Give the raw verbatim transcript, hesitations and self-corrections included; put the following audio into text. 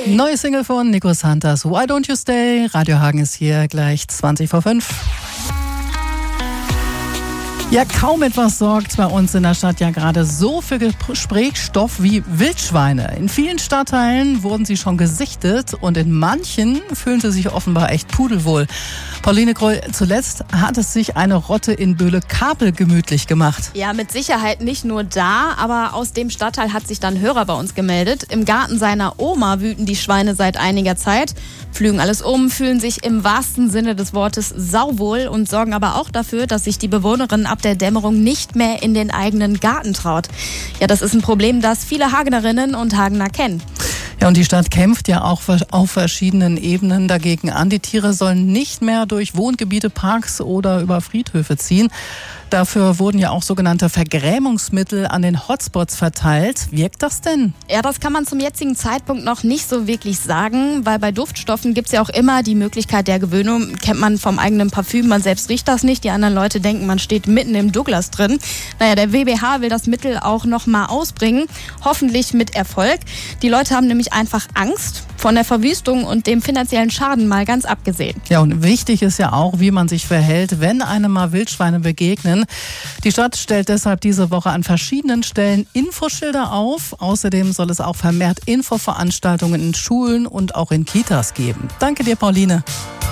Neue Single von Nico Santos, Why Don't You Stay? Radio Hagen ist hier gleich zwanzig vor fünf. Ja, kaum etwas sorgt bei uns in der Stadt ja gerade so für Gesprächsstoff wie Wildschweine. In vielen Stadtteilen wurden sie schon gesichtet und in manchen fühlen sie sich offenbar echt pudelwohl. Pauline Kroll, zuletzt hat es sich eine Rotte in Böhle-Kapel gemütlich gemacht. Ja, mit Sicherheit nicht nur da, aber aus dem Stadtteil hat sich dann ein Hörer bei uns gemeldet. Im Garten seiner Oma wüten die Schweine seit einiger Zeit, pflügen alles um, fühlen sich im wahrsten Sinne des Wortes sauwohl und sorgen aber auch dafür, dass sich die Bewohnerin ab der Dämmerung nicht mehr in den eigenen Garten traut. Ja, das ist ein Problem, das viele Hagenerinnen und Hagener kennen. Ja, und die Stadt kämpft ja auch auf verschiedenen Ebenen dagegen an. Die Tiere sollen nicht mehr durch Wohngebiete, Parks oder über Friedhöfe ziehen. Dafür wurden ja auch sogenannte Vergrämungsmittel an den Hotspots verteilt. Wirkt das denn? Ja, das kann man zum jetzigen Zeitpunkt noch nicht so wirklich sagen, weil bei Duftstoffen gibt es ja auch immer die Möglichkeit der Gewöhnung. Kennt man vom eigenen Parfüm, man selbst riecht das nicht. Die anderen Leute denken, man steht mitten im Douglas drin. Naja, der W B H will das Mittel auch noch mal ausbringen, hoffentlich mit Erfolg. Die Leute haben nämlich einfach Angst von der Verwüstung und dem finanziellen Schaden mal ganz abgesehen. Ja, und wichtig ist ja auch, wie man sich verhält, wenn einem mal Wildschweine begegnen. Die Stadt stellt deshalb diese Woche an verschiedenen Stellen Infoschilder auf. Außerdem soll es auch vermehrt Infoveranstaltungen in Schulen und auch in Kitas geben. Danke dir, Pauline.